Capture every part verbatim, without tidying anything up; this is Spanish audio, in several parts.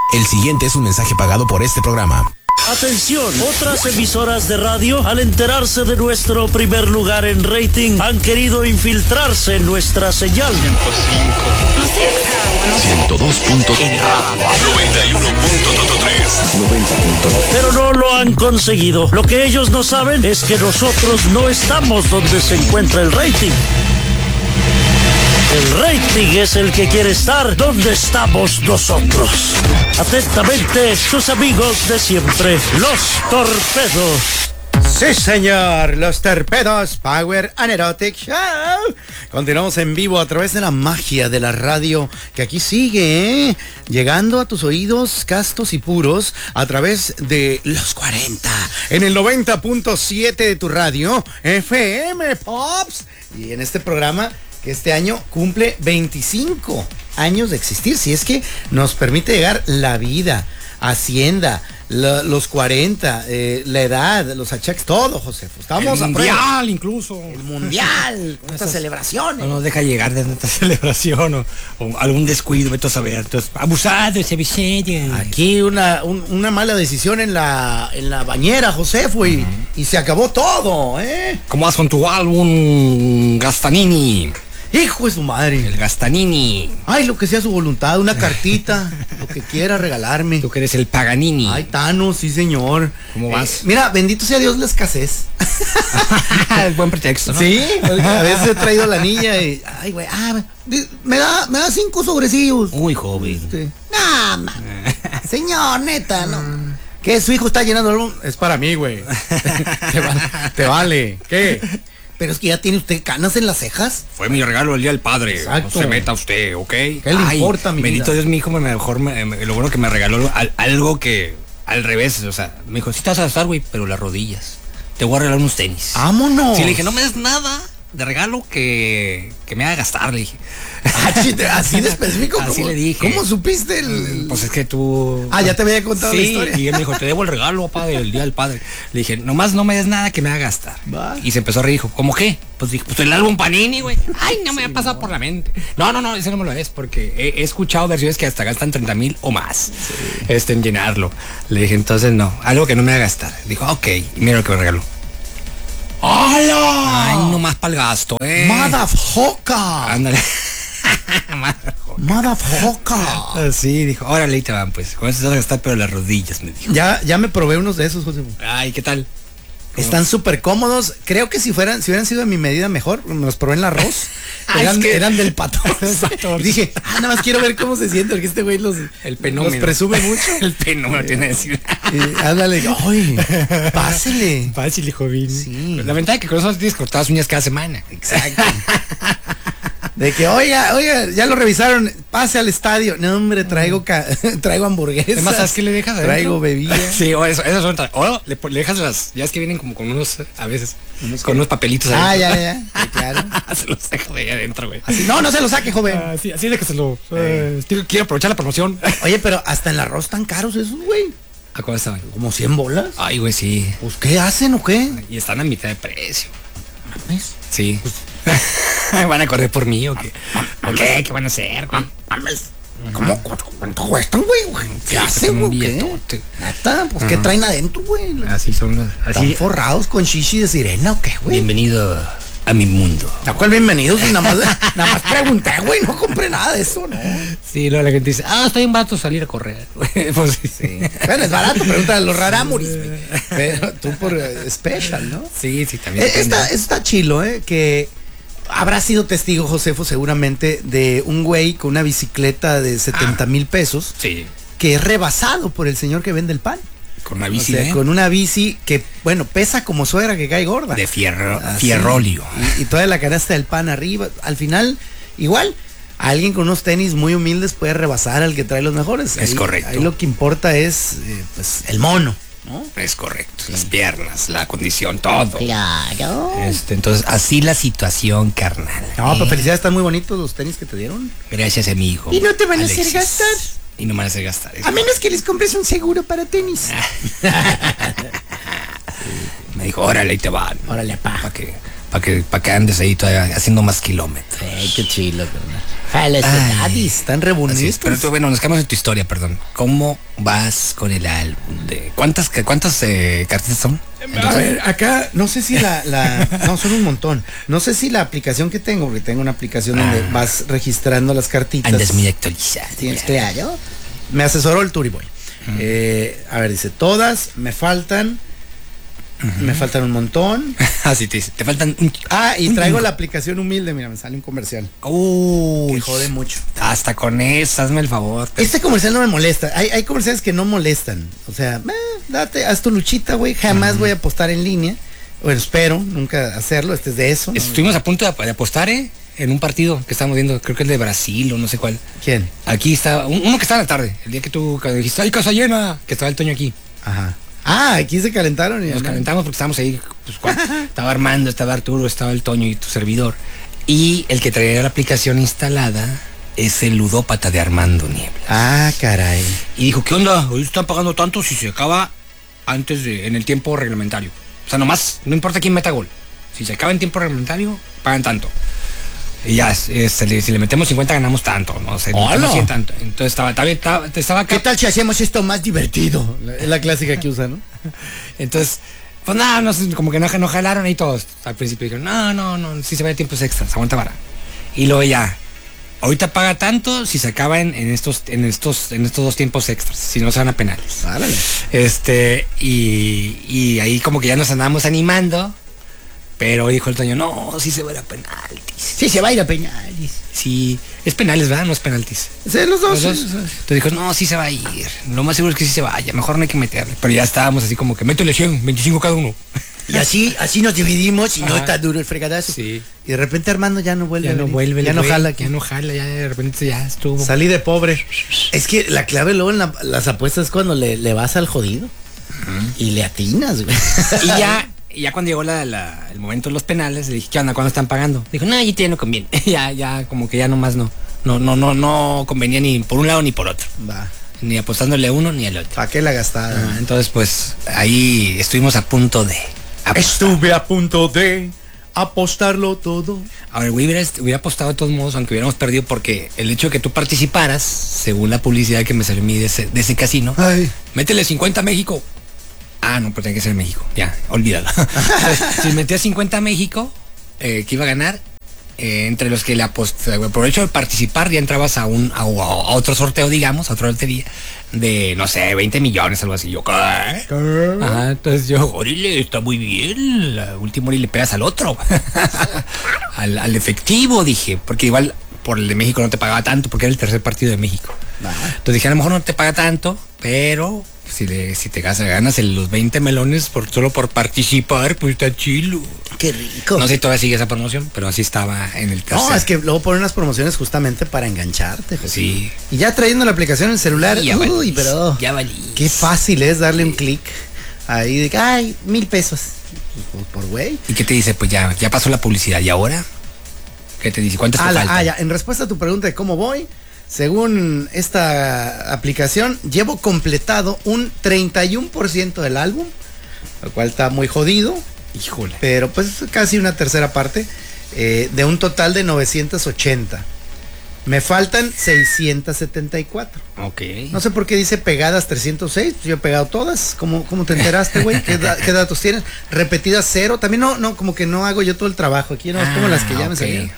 El siguiente es un mensaje pagado por este programa. Atención, otras emisoras de radio, al enterarse de nuestro primer lugar en rating, han querido infiltrarse en nuestra señal. ciento dos punto tres noventa y uno punto tres Pero no lo han conseguido. Lo que ellos no saben es que nosotros no estamos donde se encuentra el rating. El rating es el que quiere estar donde estamos nosotros. Atentamente, sus amigos de siempre, los Torpedos. Sí, señor, los Torpedos Power and Erotic Show. Continuamos en vivo a través de la magia de la radio que aquí sigue, ¿eh? Llegando a tus oídos castos y puros a través de los cuarenta en el noventa punto siete de tu radio F M Pops. Y en este programa que este año cumple veinticinco años de existir, si es que nos permite llegar la vida, Hacienda, la, los cuarenta, eh, la edad, los achaques, todo, Josefo. Estamos el a mundial prueba. incluso. El mundial, con estas celebraciones. No nos deja llegar de esta celebración o, o algún descuido, vete a saber. Entonces, abusado ese Vicente. Aquí una, un, una mala decisión en la, en la bañera, Josefo, y, uh-huh. y se acabó todo, ¿eh? ¿Cómo vas con tu álbum Gastanini? Hijo de su madre. El Gastanini. Ay, lo que sea su voluntad, una cartita, lo que quiera regalarme. Tú que eres el Paganini. Ay, Thanos, sí señor. ¿Cómo vas? Eh, mira, bendito sea Dios la escasez. Es buen pretexto, ¿no? Sí, a veces he traído a la niña y, ay, güey, ah, me da, me da cinco sobrecillos. Muy joven. Sí. No, man. Señor, neta, no. ¿Qué? Su hijo está llenando el álbum. Es para mí, güey. te, va, te vale. ¿Qué? Pero es que ya tiene usted canas en las cejas. Fue mi regalo el día del padre. Exacto. No se meta usted, ¿ok? ¿Qué le Ay, importa, mi bendito vida? Dios, mi hijo, me mejor me, me, lo bueno que me regaló al, algo que al revés, o sea, me dijo, sí te vas a gastar, güey, pero las rodillas. Te voy a regalar unos tenis. ¡Vámonos! Sí, le dije, no me des nada de regalo que, que me haga gastar, le dije. Así de específico. Así ¿Cómo, le dije. ¿Cómo supiste el...? Pues es que tú... Ah, ya te había contado sí, la historia. Y él me dijo, te debo el regalo, padre, el día del padre. Le dije, nomás no me des nada que me haga gastar. Va. Y se empezó a reír, dijo, ¿cómo qué? Pues dije, pues el álbum Panini, güey. Ay, no me sí, ha pasado no. por la mente. No, no, no, ese no me lo es, porque he, he escuchado versiones que hasta gastan treinta mil o más sí. este, en llenarlo. Le dije, entonces no, algo que no me haga gastar. Dijo, ok, y mira lo que me regaló. ¡Hala! Ay, no más para el gasto, eh. ¡Motherfucker! Ándale. ¡Motherfucker! Sí, dijo, órale, ahí te van, pues. Con eso te vas a gastar, pero las rodillas, me dijo. Ya, ya me probé unos de esos, José. Ay, ¿qué tal? Están súper cómodos. Creo que si fueran, si hubieran sido de mi medida mejor, me los probé en el arroz. Ay, eran, es que... eran del patrón. Dije, ah, nada más quiero ver cómo se siente, porque este güey los, el penómeno. los presume mucho. El penómeno tiene que decir. Y, ándale, ay, pásele. Fácil, joven. Sí. La ventaja es que con eso tienes cortadas uñas cada semana. Exacto. De que, oiga, oiga, ya lo revisaron, pase al estadio. No, hombre, traigo ca traigo hamburguesas. Además, ¿sabes qué le dejas? Traigo bebida. Sí, o eso, eso son. O le, le dejas las, ya es que vienen como con unos, a veces, unos con unos papelitos. Ah, adentro. ya, ya, sí, claro. Se los dejo de ahí adentro, güey. No, no se lo saque, joven. Ah, sí, así de que se lo. Eh, quiero aprovechar la promoción. Oye, pero hasta en el arroz tan caros esos, güey. ¿A cuánto estaban? ¿Como cien bolas? Ay, güey, sí. Pues, ¿qué hacen o qué? Y están a mitad de precio. ¿Mames? Sí. ¿Van a correr por mí o qué? ¿O qué? ¿Qué van a hacer, güey? ¿Mames? ¿Cómo? ¿Cuánto cuestan, güey? ¿Qué hacen, güey? ¿Qué? Neta, pues, ¿qué traen adentro, güey? Así son los... ¿Están forrados con shishi de sirena o qué, güey? Bienvenido a mi mundo. ¿A cuál bienvenido? Si nada más, nada más pregunté, güey, no compré nada de eso, ¿no? Sí, luego la gente dice, ah, estoy en barato salir a correr. Pues sí. Sí. Bueno, es barato, pregúntale a los rarámuris, güey. Pero tú por uh, special, ¿no? Sí, sí, también. Eh, está, está chilo, ¿eh? Que habrá sido testigo, Josefo, seguramente, de un güey con una bicicleta de setenta mil ah, pesos. Sí. Que es rebasado por el señor que vende el pan. Con una bici, o sea, ¿eh? Con una bici que, bueno, pesa como suegra que cae gorda. De fierro, fierrolio. Y, y toda la canasta del pan arriba. Al final, igual, alguien con unos tenis muy humildes puede rebasar al que trae los mejores. Es ahí, correcto. Ahí lo que importa es, eh, pues, el mono, ¿no? Es correcto. Sí. Las piernas, la condición, todo. Claro. Este, entonces, así la situación, carnal. No, ¿eh? Pero felicidades, están muy bonitos los tenis que te dieron. Gracias, amigo. Y no te van Alexis. a hacer gastar. Y no me van a hacer gastar. A menos que les compres un seguro para tenis. Me dijo, órale, ahí te van. Órale, pa. Para que, pa que, pa que andes ahí todavía haciendo más kilómetros. Ay, qué chilo, carnal. Felicidades, están re bonitos. Así es, pero tú, bueno, nos quedamos en tu historia, perdón. ¿Cómo vas con el álbum? De, ¿Cuántas, cuántas eh, cartitas son? A ver, acá, no sé si la, la, no, son un montón. No sé si la aplicación que tengo, porque tengo una aplicación donde Ah. vas registrando las cartitas. Andas muy actualizada. Tienes claro. Me asesoró el Turiboy. Uh-huh. Eh, a ver, dice, todas me faltan. Uh-huh. Me faltan un montón. Así te dice, te faltan un... Ah, y un traigo chingo. la aplicación humilde, mira, me sale un comercial. Uy, que jode mucho. Hasta con eso, hazme el favor. Te... Este comercial no me molesta. Hay, hay comerciales que no molestan. O sea, eh, date, haz tu luchita, güey. Jamás uh-huh. voy a apostar en línea. Bueno, espero nunca hacerlo. Este es de eso. Estuvimos ¿no? a punto de, de apostar, ¿eh? En un partido que estábamos viendo, creo que el de Brasil o no sé cuál. ¿Quién? Aquí está, un, uno que estaba en la tarde, el día que tú dijiste, ¡ay, casa llena! Que estaba el Toño aquí. Ajá. Ah, aquí se calentaron. Y Nos calentamos porque estábamos ahí, pues, cuando, estaba Armando, estaba Arturo, estaba el Toño y tu servidor. Y el que traía la aplicación instalada es el ludópata de Armando Niebla. Ah, caray. Y dijo, ¿qué onda? Hoy están pagando tanto si se acaba antes de, en el tiempo reglamentario. O sea, nomás, no importa quién meta gol. Si se acaba en tiempo reglamentario, pagan tanto. Y ya, es, si le metemos cincuenta ganamos tanto, no sé, no sé tanto. Entonces estaba, estaba, estaba, estaba ¿qué tal si hacemos esto más divertido? Es la clásica que usa, ¿no? Entonces, pues nada, no, como que no, no jalaron ahí todos. Al principio dijeron, no, no, no, si se va de tiempos extras, aguanta vara. Y luego ya, ahorita paga tanto si se acaba en, en estos, en estos, en estos dos tiempos extras, si no se van a penales. Árale. Este, y, y ahí como que ya nos andamos animando. Pero dijo el Toño, no, sí se va a ir a penaltis. Sí se va a ir a penaltis. Sí, es penales, ¿verdad? No es penaltis. Sí, los dos. Los dos. Entonces dijo, no, sí se va a ir. Lo más seguro es que sí se vaya, mejor no hay que meterle. Pero ya estábamos así como que, métele cien, veinticinco cada uno. Y así, así nos dividimos y ajá. No está duro el fregadazo. Sí. Y de repente Armando ya no vuelve. Ya no vuelve. Ya no güey, jala. Ya no jala, ya de repente ya estuvo. Salí de pobre. Es que la clave luego en la, las apuestas es cuando le, le vas al jodido. Uh-huh. Y le atinas, güey. Y ya... Y ya cuando llegó la, la, el momento de los penales, le dije, ¿qué onda? ¿Cuándo están pagando? Dijo, no, ya no conviene. ya, ya, como que ya nomás no. No, no, no, no convenía ni por un lado ni por otro. Va. Ni apostándole a uno ni al otro. ¿Para qué la gastada? Ah, entonces, pues, ahí estuvimos a punto de apostar. Estuve a punto de apostarlo todo. A ver, hubiera, hubiera apostado de todos modos, aunque hubiéramos perdido, porque el hecho de que tú participaras, según la publicidad que me salió a mí de ese, de ese casino, ay, métele cincuenta a México. Ah, no, pero tiene que ser México. Ya, olvídalo. Entonces, si metía cincuenta a México, eh, que iba a ganar, eh, entre los que le apostaban, por el hecho de participar, ya entrabas a un a, a otro sorteo, digamos, a otra lotería, de, no sé, veinte millones, algo así. Yo, ¿qué? ¿Qué? Ajá, entonces yo, orile, está muy bien. La última hora le pegas al otro. al, al efectivo, dije, porque igual por el de México no te pagaba tanto, porque era el tercer partido de México. Nah. Entonces dije, a lo mejor no te paga tanto, pero si, le, si te ganas, ganas el, los veinte melones por solo por participar, pues está chilo. Qué rico. No sé si todavía sigue esa promoción, pero así estaba en el tercer. No, es que luego ponen unas promociones justamente para engancharte. José. Sí. Y ya trayendo la aplicación en el celular, ya uy, valís, pero ya valís. Qué fácil es darle sí. un clic ahí de, ay, mil pesos. Pues, por güey. ¿Y qué te dice? Pues ya, ya pasó la publicidad, ¿y ahora? ¿Qué te dice? ¿Cuántas ah, te la, faltan? Ah, ya, en respuesta a tu pregunta de cómo voy, según esta aplicación, llevo completado un treinta y uno por ciento del álbum, lo cual está muy jodido. Híjole. Pero pues casi una tercera parte, eh, de un total de novecientos ochenta. Me faltan seiscientos setenta y cuatro. Ok. No sé por qué dice pegadas trescientos seis, pues yo he pegado todas. ¿Cómo, cómo te enteraste, güey? ¿Qué, da, ¿Qué datos tienes? Repetidas cero. También no, no, como que no hago yo todo el trabajo. Aquí no, ah, como las que ya okay. me salieron.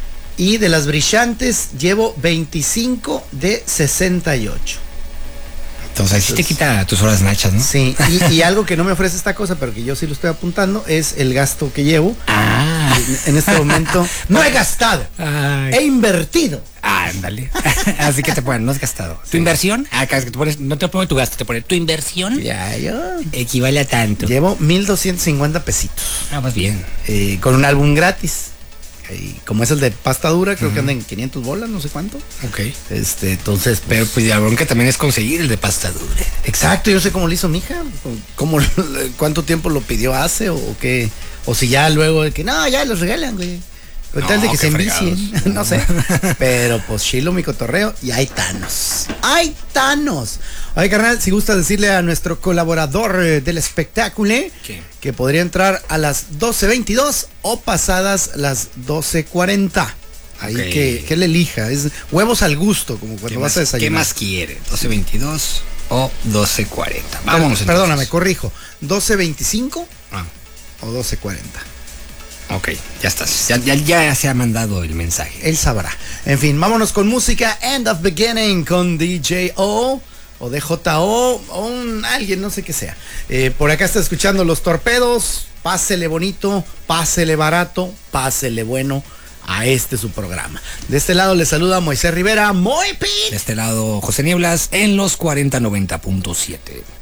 Y de las brillantes llevo veinticinco de sesenta y ocho. Entonces ahí sí te quita tus horas nachas, ¿no? Sí, y, y algo que no me ofrece esta cosa, pero que yo sí lo estoy apuntando, es el gasto que llevo. Ah. En, en este momento no he gastado, ay, he invertido. Ah, ándale. Así que te ponen, no has gastado. ¿Tu sí. inversión? Ah, es que te pones, no te pone tu gasto, te pone tu inversión. Ya, yo. Equivale a tanto. Llevo mil doscientos cincuenta pesitos. Ah, más bien. Eh, con un álbum gratis. Y como es el de pasta dura, creo uh-huh. que anda en quinientas bolas, no sé cuánto. Ok. Este, entonces, pero pues la bronca también es conseguir el de pasta dura. Exacto, yo sé cómo lo hizo mi hija, cómo, cuánto tiempo lo pidió hace, o, o qué, o si ya luego de que no, ya los regalan, güey. Con tal no, de que se envicien, no. no sé. Pero pues chilo mi cotorreo y hay tanos. ¡Hay tanos! Oye, carnal, si gusta decirle a nuestro colaborador eh, del espectáculo ¿Qué? que podría entrar a las doce veintidós o pasadas las doce cuarenta. ahí Ok. que, que él elija. Es huevos al gusto, como cuando ¿Qué vas más, a desayunar. ¿Qué más quiere? ¿doce veintidós o doce cuarenta? Vámonos. Perdóname, entonces. corrijo. ¿doce veinticinco Ah, o doce cuarenta? ok, ya estás. Ya, ya, ya se ha mandado el mensaje. Él sabrá. En fin, vámonos con música. End of Beginning con D J O o D J O o un, alguien, no sé qué sea. Eh, por acá está escuchando Los Torpedos. Pásele bonito, pásele barato, pásele bueno a este su programa. De este lado le saluda Moisés Rivera. Muy De pit. este lado, José Nieblas en los cuarenta noventa punto siete.